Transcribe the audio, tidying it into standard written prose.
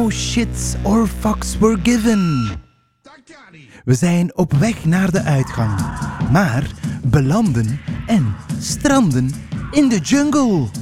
Shits or fucks were given. We zijn op weg naar de uitgang, maar belanden en stranden in de jungle.